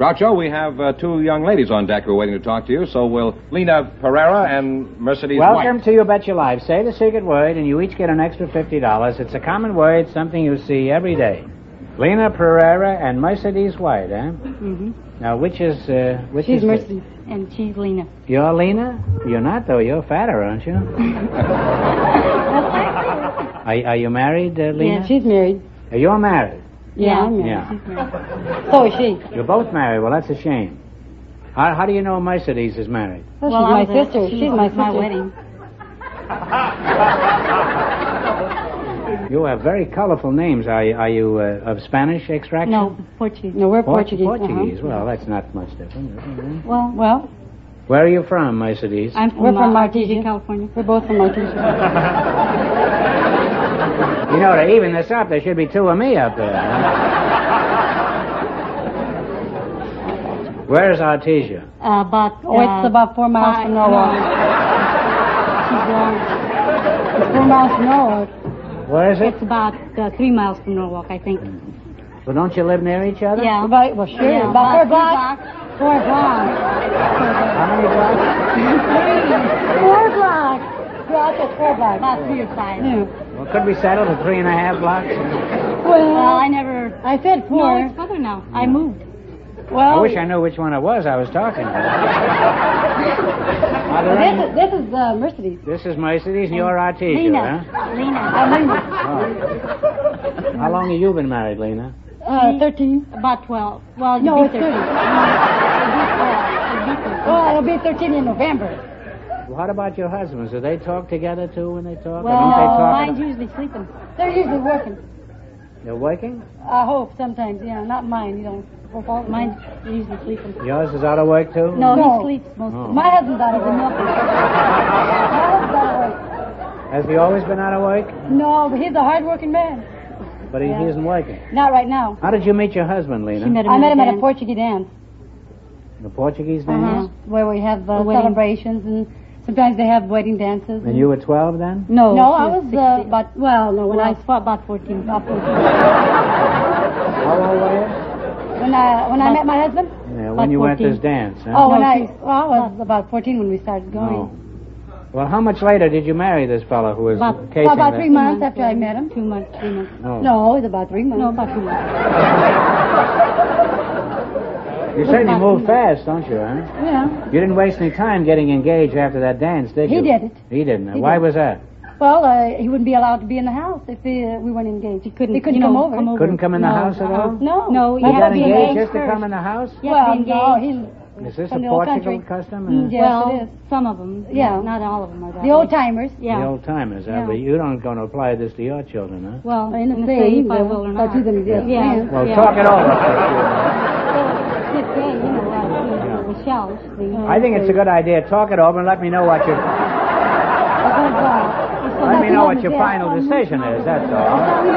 Groucho, we have two young ladies on deck who are waiting to talk to you, so will Lena Pereira and Mercedes Welcome White. to You Bet Your Life. Say the secret word, and you each get an extra $50. It's a common word, something you see every day. Lena Pereira and Mercedes White, eh? Mm-hmm. Now, which is She's Mercedes, and she's Lena. You're Lena? You're not, though. You're fatter, aren't you? Are you married, Lena? Yeah, she's married. You're married. Yeah, I'm married. Yeah. She's married. So is she. You're both married. Well, that's a shame. How do you know Mercedes is married? Well, she's my sister. She's my sister. Wedding. You have very colorful names. Are you of Spanish extraction? No, Portuguese. No, we're Portuguese. Portuguese. Well, that's not much different. Is it? Well. Where are you from, Mercedes? We're from Artesia, California. We're both from Artesia. You know, to even this up, there should be two of me up there. Huh? Where's Artesia? It's about 4 miles from Norwalk. She's wrong. It's 4 miles from Norwalk. Where is it? It's about 3 miles from Norwalk, I think. Well, don't you live near each other? Yeah. Well, sure. Yeah. About 4 blocks. 4 blocks. How many blocks? 4 blocks. Yeah, it's 4 blocks. About 3 or 5. Yeah. Well, could we settle for 3.5 blocks? Well, I never... I said 4. No, it's further now. I moved. Well... I wish I knew which one it was I was talking about. This is Mercedes. This is Mercedes and you're Artesia, Lena. huh? Lena. I'm Lena. Oh. How long have you been married, Lena? 13. About 12. Well, no, it's 30. Well, it'll be 13 in November. What about your husbands? Do they talk together, too, when they talk? Well, don't they talk mine's usually sleeping. They're usually working. They're working? I hope sometimes, yeah. Not mine, you know. Mine's usually sleeping. Yours is out of work, too? No, he sleeps most of the time. My husband's out of work. My husband's out of work. Has he always been out of work? No, but he's a hard-working man. But he isn't working? Not right now. How did you meet your husband, Lena? I met him at a Portuguese dance. The Portuguese dance? Where we have celebrations, and sometimes they have wedding dances. And you were 12 then? No, I was about, when I was about 14. About 14. How old were you? When I met my husband? Yeah, when you went to this dance, huh? Oh, I was about 14 when we started going. Oh. Well, how much later did you marry this fellow who was casing about 3 months after I met him. 2 months, 3 months. Oh. No, it was about 3 months. No, about 2 months. You certainly moved fast, don't you, huh? Yeah. You didn't waste any time getting engaged after that dance, did you? He didn't. He didn't. Why was that? Well, he wouldn't be allowed to be in the house if we weren't engaged. He couldn't come over. Couldn't come in the house at all? No. You got engaged just to come in the house? Well, no. Is this a Portugal custom? Yes, it is. Some of them. Yeah. Not all of them are that. The old-timers. Yeah. The old-timers, huh? But you don't going to apply this to your children, huh? Well, in the say if I will or not. Yeah. Well, talk it over. I think it's a good idea. Talk it over and let me know what your... Let me know what your final decision is, that's all.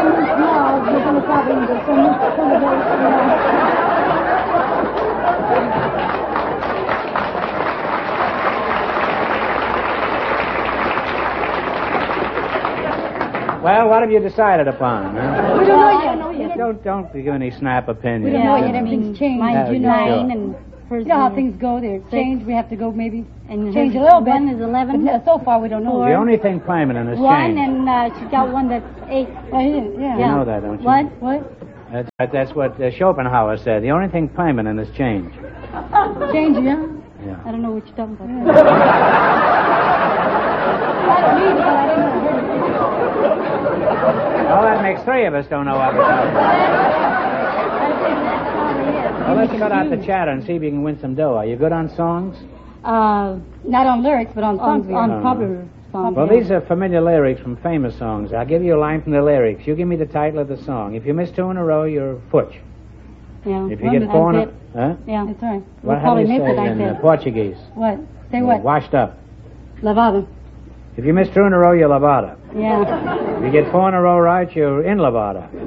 Well, what have you decided upon? Huh? We don't know yet. Don't give any snap opinions. We don't know yet. Everything's changed. Mine's June 9 and you know how things go. They're changed. We have to go maybe change a little bit. One is 11. But so far we don't know. The only thing permanent is change. One and she's got one that's 8. Yeah. You know that, don't you? What? That's what Schopenhauer said. The only thing permanent is change. Change, yeah? Yeah. I don't know what you're talking about. Well, that makes 3 of us don't know what we're talking about. Well, let's cut out the chatter and see if you can win some dough. Are you good on songs? Not on lyrics, but on songs. On popular songs. Well, these are familiar lyrics from famous songs. I'll give you a line from the lyrics. You give me the title of the song. If you miss 2 in a row, you're futch. Yeah. If you get 4 in a... Huh? Yeah, that's right. How do you say in Portuguese? What? Say what? Washed up. Lavada. If you miss 2 in a row, you're lavada. Yeah. If you get 4 in a row right, you're in lavada.